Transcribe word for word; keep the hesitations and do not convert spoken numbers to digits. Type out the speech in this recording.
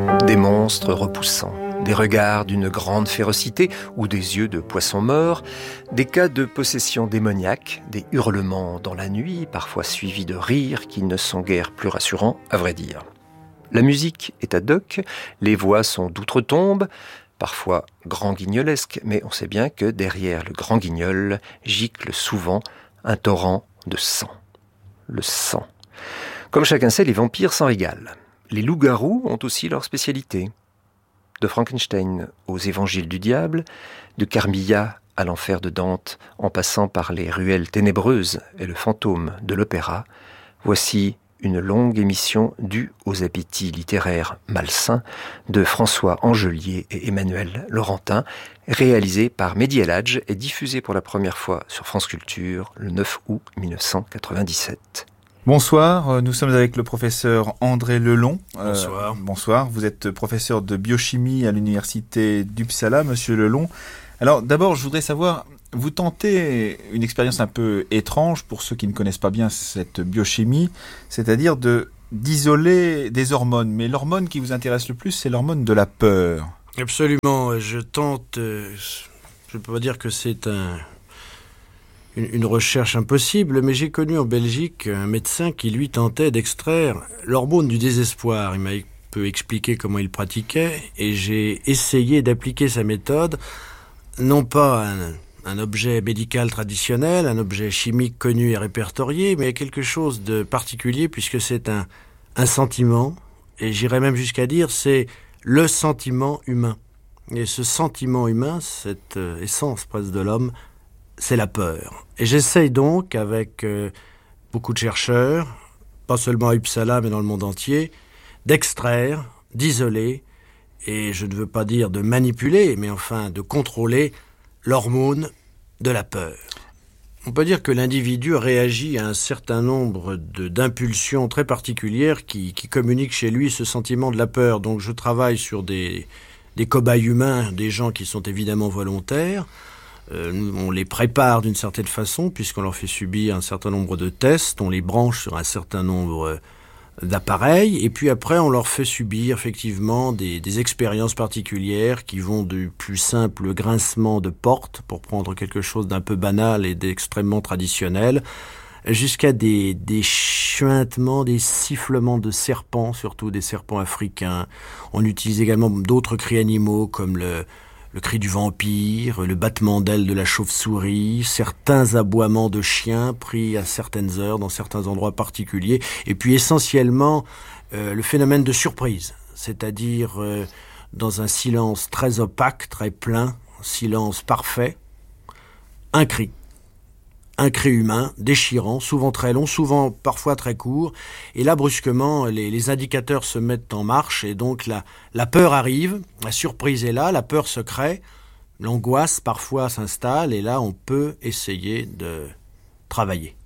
Des monstres repoussants, des regards d'une grande férocité ou des yeux de poissons morts, des cas de possession démoniaque, des hurlements dans la nuit, parfois suivis de rires qui ne sont guère plus rassurants, à vrai dire. La musique est ad hoc, les voix sont d'outre-tombe, parfois grand guignolesques, mais on sait bien que derrière le grand guignol gicle souvent un torrent de sang. Le sang. Comme chacun sait, les vampires s'en régalent. Les loups-garous ont aussi leur spécialité. De Frankenstein aux évangiles du diable, de Carmilla à l'enfer de Dante, en passant par les ruelles ténébreuses et le fantôme de l'opéra, voici une longue émission due aux appétits littéraires malsains de François Angelier et Emmanuel Laurentin, réalisée par Mehdi El Hadj et diffusée pour la première fois sur France Culture le neuf août mille neuf cent quatre-vingt-dix-sept. Bonsoir, nous sommes avec le professeur André Lelon. Bonsoir. Euh, bonsoir, vous êtes professeur de biochimie à l'université d'Uppsala, monsieur Lelon. Alors d'abord, je voudrais savoir, vous tentez une expérience un peu étrange pour ceux qui ne connaissent pas bien cette biochimie, c'est-à-dire de d'isoler des hormones. Mais l'hormone qui vous intéresse le plus, c'est l'hormone de la peur. Absolument, je tente, euh, je ne peux pas dire que c'est un... Une, une recherche impossible, mais j'ai connu en Belgique un médecin qui, lui, tentait d'extraire l'hormone du désespoir. Il m'a peu expliqué comment il pratiquait, et j'ai essayé d'appliquer sa méthode, non pas à un, un objet médical traditionnel, un objet chimique connu et répertorié, mais à quelque chose de particulier, puisque c'est un, un sentiment, et j'irais même jusqu'à dire, c'est le sentiment humain. Et ce sentiment humain, cette euh, essence presque de l'homme, c'est la peur. Et j'essaye donc, avec euh, beaucoup de chercheurs, pas seulement à Uppsala, mais dans le monde entier, d'extraire, d'isoler, et je ne veux pas dire de manipuler, mais enfin de contrôler l'hormone de la peur. On peut dire que l'individu réagit à un certain nombre de, d'impulsions très particulières qui, qui communiquent chez lui ce sentiment de la peur. Donc je travaille sur des, des cobayes humains, des gens qui sont évidemment volontaires. Euh, on les prépare d'une certaine façon puisqu'on leur fait subir un certain nombre de tests, on les branche sur un certain nombre d'appareils et puis après on leur fait subir effectivement des, des expériences particulières qui vont du plus simple grincement de porte, pour prendre quelque chose d'un peu banal et d'extrêmement traditionnel, jusqu'à des, des chuintements, des sifflements de serpents, surtout des serpents africains. On utilise également d'autres cris animaux comme le Le cri du vampire, le battement d'ailes de la chauve-souris, certains aboiements de chiens pris à certaines heures dans certains endroits particuliers, et puis essentiellement euh, le phénomène de surprise, c'est-à-dire euh, dans un silence très opaque, très plein, silence parfait, un cri. Un cri humain, déchirant, souvent très long, souvent parfois très court. Et là, brusquement, les, les indicateurs se mettent en marche et donc la, la peur arrive, la surprise est là, la peur se crée, l'angoisse parfois s'installe et là, on peut essayer de travailler.